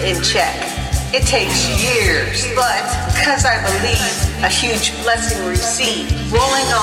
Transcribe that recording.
in check. It takes years, but because I believe a huge blessing received, rolling